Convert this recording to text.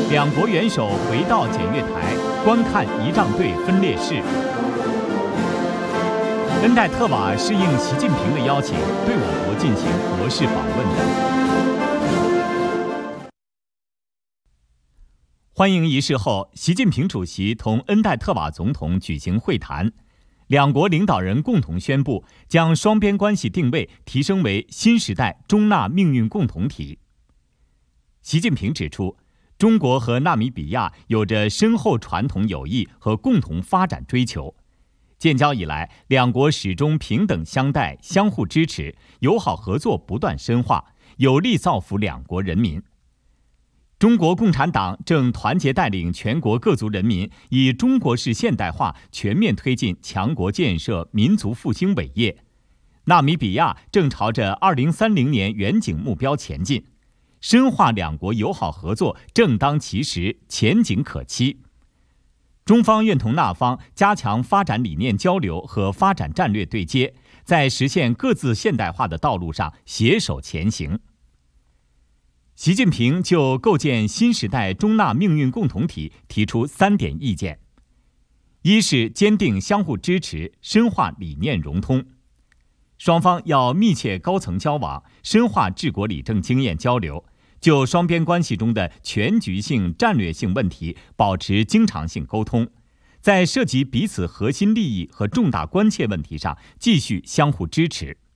两国元首回到检阅台，观看仪仗队分列式。恩戴特瓦是应习近平的邀请，对我国进行国事访问的。欢迎仪式后，习近平主席同恩戴特瓦总统举行会谈，两国领导人共同宣布将双边关系定位提升为新时代中纳命运共同体。习近平指出，中国和纳米比亚有着深厚传统友谊和共同发展追求。建交以来，两国始终平等相待、相互支持，友好合作不断深化，有力造福两国人民。中国共产党正团结带领全国各族人民，以中国式现代化全面推进强国建设、民族复兴伟业。纳米比亚正朝着2030年远景目标前进。深化两国友好合作正当其时，前景可期。中方愿同纳方加强发展理念交流和发展战略对接，在实现各自现代化的道路上携手前行。习近平就构建新时代中纳命运共同体提出3点意见：一是坚定相互支持，深化理念融通。双方要密切高层交往，深化治国理政经验交流，就双边关系中的全局性、战略性问题保持经常性沟通，在涉及彼此核心利益和重大关切问题上继续相互支持。